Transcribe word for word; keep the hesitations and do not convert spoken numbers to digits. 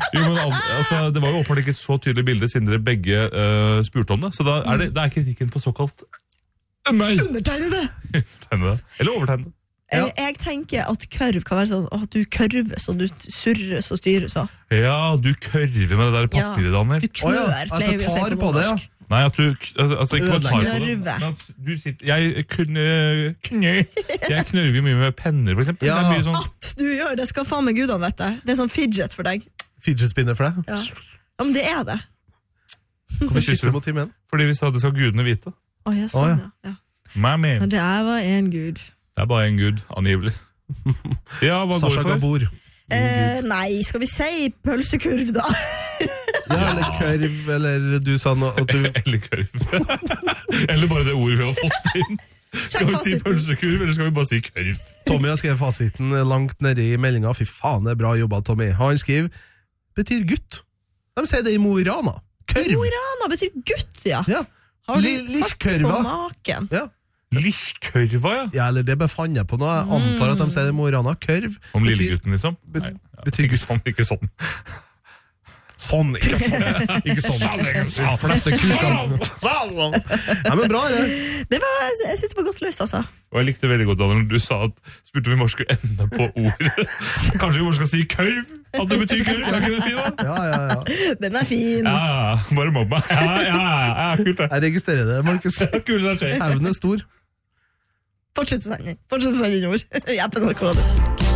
Jo, men altså, det var jo åpenbart ikke et så tydelig bilde siden dere begge uh, spurte om det. Så da er, det, da er kritikken på såkalt meg. Undertegnede! Undertegnede. Eller overtegnede. Ja. Jeg, jeg tenker at kørv kan være sånn at du kørves og du surres og styres og. Ja, du kørver med det der papiret, Daniel. Du knør, oh, ja. At du tar på det, ja. Nei, at du, altså, altså ikke bare tar på det. Knørve. Du sitter, jeg knør, knør, jeg knørver mye med penner, for eksempel. Ja. Det er mye sånn. At du gjør det, skal faen meg gudene vet det. Det er sånn fidget for deg. Fidget spinner for deg? Ja, ja men det er det. Hvorfor kysser du mot himmelen? Fordi vi sa det skal gudene vite. Å, ja, sånn, oh, ja. ja. My man. Men det er var en gud. Det er bare en gud, angivelig. Ja, hva Sasha går det for? Gabor. Eh, nei, skal vi si pølsekurv da? Ja, eller kørv, eller du sa noe at du... Eller kørv. Eller bare det ordet vi har fått inn. Skal vi si pølsekurv, eller skal vi bare si kørv? Tommy har skrevet fasiten langt nede i meldinga. Fy faen, det er bra jobba, Tommy. Han skriver, betyr gutt. De sier det i Mo i Rana. Kørv. Mo i Rana betyr gutt, ja. Ja. Har du Liskørva. vært på maken? Ja. Liskørva, ja. Ja, eller det befant jeg på nå. Jeg antar at de sier det i Mo i Rana. Kørv. Om lillegutten, liksom? Bet- Nei, ja. betyr Ikke sånn, ikke sånn. Sånn, ikke sånn. Ikke sånn. Ja, flette kukene. Ja, men bra, det. Det var, jeg synes det var godt løst, altså. Og jeg likte veldig godt, Daniel, når du sa at spurte vi bare skulle ende på ordet. Kanskje vi bare skal si kørv? At det betyr kørv? Er ikke det fint, da? Ja, ja, ja. Den er fin. Ja, bare mobb meg. Ja, ja, ja, kult det. Jeg registrerer det, Markus. Kult det skjer. Hevnen er stor. Fortsett å sende inn. Fortsett å sende inn ord. Hjelp en